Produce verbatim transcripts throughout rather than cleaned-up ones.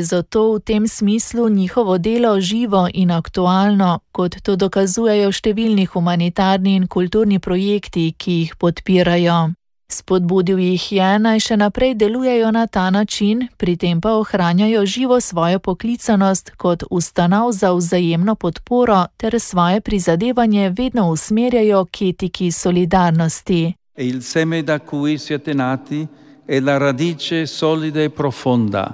zato v tem smislu njihovo delo živo in aktualno, kot to dokazujejo številni humanitarni in kulturni projekti, ki jih podpirajo. Spodbudil jih je, naj še naprej delujejo na ta način, pri tem pa ohranjajo živo svojo poklicanost kot ustanov za vzajemno podporo ter svoje prizadevanje vedno usmerjajo k etiki solidarnosti. Il seme da cui siete nati è la radice solida e profonda.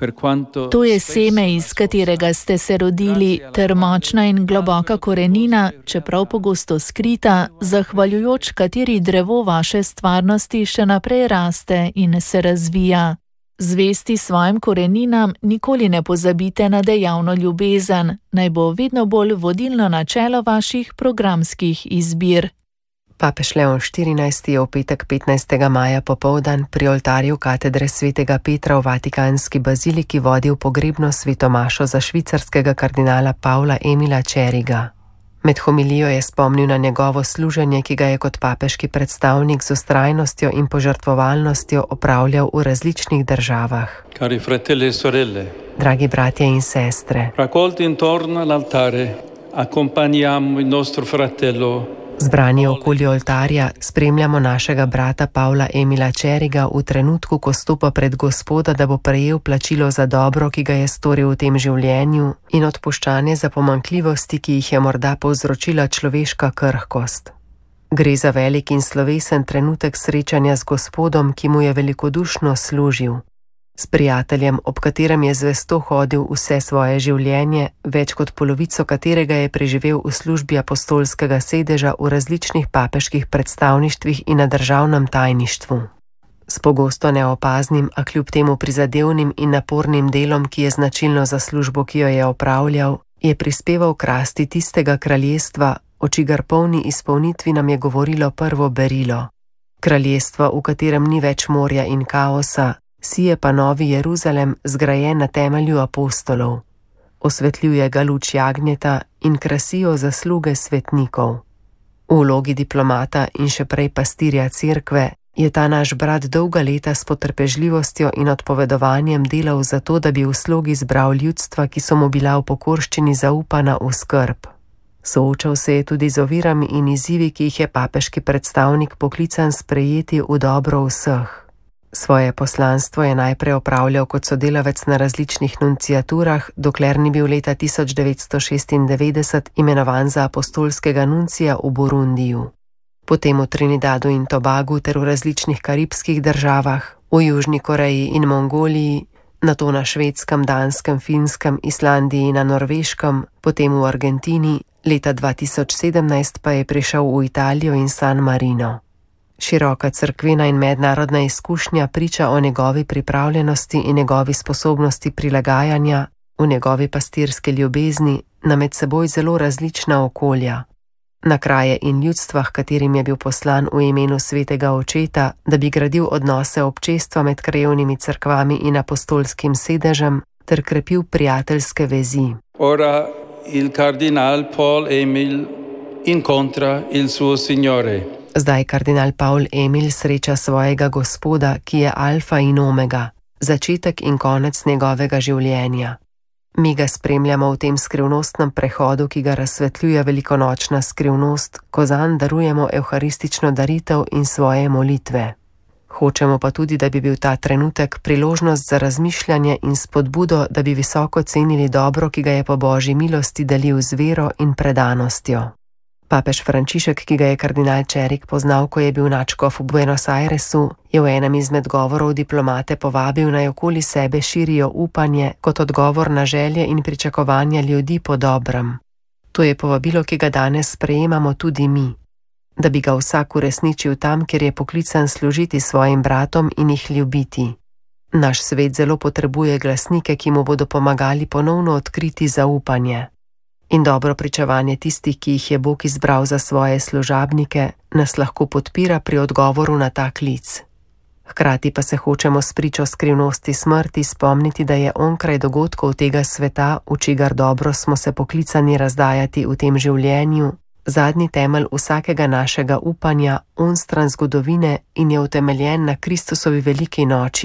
To je seme, iz katerega ste se rodili, ter močna in globoka korenina, čeprav pogosto skrita, zahvaljujoč kateri drevo vaše stvarnosti še naprej raste in se razvija. Zvesti svojim koreninam nikoli ne pozabite na dejavno ljubezen, naj bo vedno bolj vodilno načelo vaših programskih izbir. Papež Leon štirinajsti je v petek petnajstega maja popoldan pri oltarju katedre svetega Petra v Vatikanski baziliki vodil pogrebno svetomašo za švicarskega kardinala Pavla Emila Čeriga. Med homilijo je spomnil na njegovo služenje, ki ga je kot papeški predstavnik z vztrajnostjo in požrtvovalnostjo opravljal v različnih državah. Cari fratelli e sorelle, dragi bratje in sestre, raccolti intorno all'altare, accompagniamo il nostro fratello. Zbrani okoli oltarja spremljamo našega brata Pavla Emila Čeriga v trenutku, ko stopa pred Gospoda, da bo prejel plačilo za dobro, ki ga je storil v tem življenju, in odpuščanje za pomanjkljivosti, ki jih je morda povzročila človeška krhkost. Gre za velik in slovesen trenutek srečanja z Gospodom, ki mu je velikodušno služil. S prijateljem, ob katerem je zvesto hodil vse svoje življenje, več kot polovico katerega je preživel v službi apostolskega sedeža v različnih papeških predstavništvih in na državnem tajništvu. S pogosto neopaznim, a kljub temu prizadevnim in napornim delom, ki je značilno za službo, ki jo je opravljal, je prispeval k rasti tistega kraljestva, o čigar polni izpolnitvi nam je govorilo prvo berilo. Kraljestvo, v katerem ni več morja in kaosa, sije pa novi Jeruzalem, zgrajen na temelju apostolov. Osvetljuje ga luč jagnjeta in krasijo zasluge svetnikov. V vlogi diplomata in še prej pastirja cerkve je ta naš brat dolga leta s potrpežljivostjo in odpovedovanjem delal za to, da bi v slogi zbral ljudstva, ki so mu bila v pokorščini zaupana v skrb. Soočal se je tudi z ovirami in izzivi, ki jih je papeški predstavnik poklican sprejeti v dobro vseh. Svoje poslanstvo je najprej opravljal kot sodelavec na različnih nunciaturah, dokler ni bil leta tisoč devetsto šestindevetdeset imenovan za apostolskega nuncija v Burundiju. Potem v Trinidadu in Tobagu ter v različnih karibskih državah, v Južni Koreji in Mongoliji, nato na Švedskem, Danskem, Finskem, Islandiji in na Norveškem, potem v Argentini, leta dva tisoč sedemnajst pa je prišel v Italijo in San Marino. Široka cerkvena in mednarodna izkušnja priča o njegovi pripravljenosti in njegovi sposobnosti prilagajanja, v njegovi pastirski ljubezni na med seboj zelo različna okolja. Na kraje in ljudstva, katerim je bil poslan v imenu svetega očeta, da bi gradil odnose občestva med krajevnimi cerkvami in apostolskim sedežem ter krepil prijateljske vezi. Ora il kardinal Paul Emil incontra il suo signore. Zdaj kardinal Paul Emil sreča svojega Gospoda, ki je alfa in omega, začetek in konec njegovega življenja. Mi ga spremljamo v tem skrivnostnem prehodu, ki ga razsvetljuje velikonočna skrivnost, ko zanj darujemo evharistično daritev in svoje molitve. Hočemo pa tudi, da bi bil ta trenutek priložnost za razmišljanje in spodbudo, da bi visoko cenili dobro, ki ga je po Božji milosti delil z vero in predanostjo. Papež Frančišek, ki ga je kardinal Čerik poznal, ko je bil nadškof v Buenos Airesu, je v enem izmed govorov diplomate povabil, naj okoli sebe širijo upanje kot odgovor na želje in pričakovanja ljudi po dobrem. To je povabilo, ki ga danes sprejemamo tudi mi, da bi ga vsak uresničil tam, kjer je poklican služiti svojim bratom in jih ljubiti. Naš svet zelo potrebuje glasnike, ki mu bodo pomagali ponovno odkriti zaupanje. In dobro pričevanje tistih, ki jih je Bog izbral za svoje služabnike, nas lahko podpira pri odgovoru na ta klic. Hkrati pa se hočemo s pričo skrivnosti smrti spomniti, da je onkraj dogodkov tega sveta, v čigar dobro smo se poklicani razdajati v tem življenju, zadnji temelj vsakega našega upanja onstran zgodovine in je utemeljen na Kristusovi veliki noči,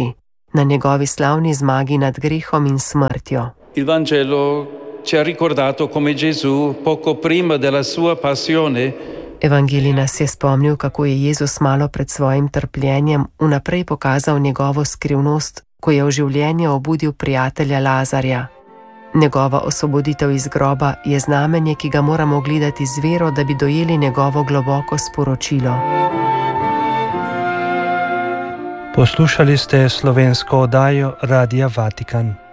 na njegovi slavni zmagi nad grehom in smrtjo. Il Vangelo ci ha ricordato come Gesù, poco prima della sua passione, Evangelij nas je spomnil, kako je Jezus malo pred svojim trpljenjem vnaprej pokazal njegovo skrivnost, ko je v življenje obudil prijatelja Lazarja. Njegova osvoboditev iz groba je znamenje, ki ga moramo gledati z vero, da bi dojeli njegovo globoko sporočilo. Poslušali ste slovensko oddajo Radia Vatikan.